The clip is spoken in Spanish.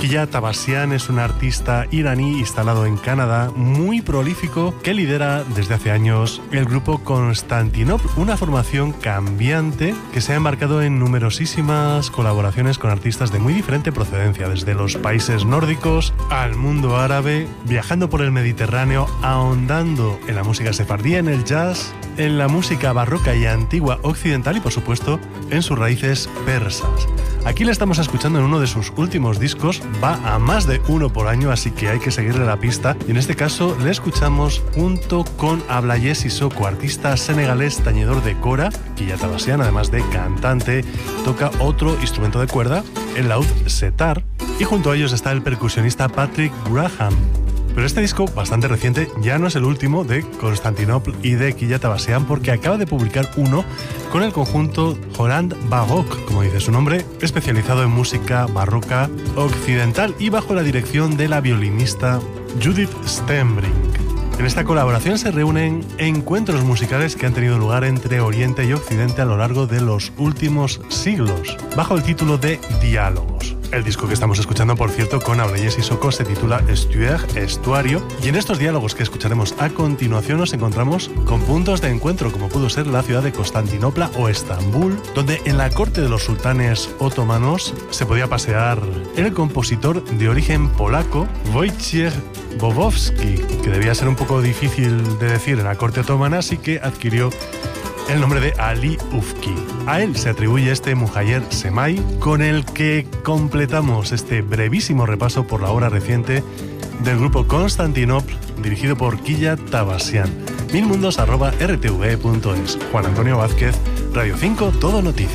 Killa Tabasian es un artista iraní instalado en Canadá, muy prolífico, que lidera desde hace años el grupo Constantinople, una formación cambiante que se ha embarcado en numerosísimas colaboraciones con artistas de muy diferente procedencia, desde los países nórdicos al mundo árabe, viajando por el Mediterráneo, ahondando en la música sefardí, en el jazz, en la música barroca y antigua occidental y, por supuesto, en sus raíces persas. Aquí le estamos escuchando en uno de sus últimos discos, va a más de uno por año, así que hay que seguirle la pista. Y en este caso le escuchamos junto con Ablaye Sissoko, artista senegalés tañedor de kora. Killa Tabasian, además de cantante, toca otro instrumento de cuerda, el laúd setar, y junto a ellos está el percusionista Patrick Graham. Pero este disco, bastante reciente, ya no es el último de Constantinople y de Killa Tabasian, porque acaba de publicar uno con el conjunto Holland Baroque, como dice su nombre, especializado en música barroca occidental y bajo la dirección de la violinista Judith Stenbrink. En esta colaboración se reúnen encuentros musicales que han tenido lugar entre Oriente y Occidente a lo largo de los últimos siglos, bajo el título de Diálogos. El disco que estamos escuchando, por cierto, con Ablaye Sissoko, se titula Estuaire, Estuario, y en estos diálogos que escucharemos a continuación nos encontramos con puntos de encuentro, como pudo ser la ciudad de Constantinopla o Estambul, donde en la corte de los sultanes otomanos se podía pasear el compositor de origen polaco Wojciech Bobowski, que debía ser un poco difícil de decir en la corte otomana, así que adquirió el nombre de Ali Ufki. A él se atribuye este Muhayer Semai, con el que completamos este brevísimo repaso por la obra reciente del grupo Constantinople, dirigido por Killa Tabasian. milmundos@rtv.es. Juan Antonio Vázquez, Radio 5, Todo Noticias.